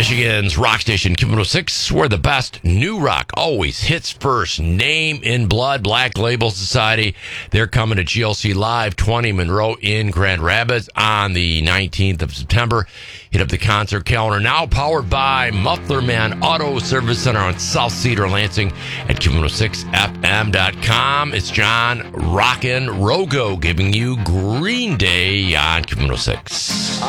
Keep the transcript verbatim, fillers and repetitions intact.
Michigan's rock station, Q one oh six, where the best new rock always hits first. Name in Blood, Black Label Society. They're coming to G L C Live, twenty Monroe in Grand Rapids on the nineteenth of September. Hit up the concert calendar now, powered by Muffler Man Auto Service Center on South Cedar, Lansing, at Q one oh six F M dot com. It's John Rockin' Rogo giving you Green Day on Q one oh six.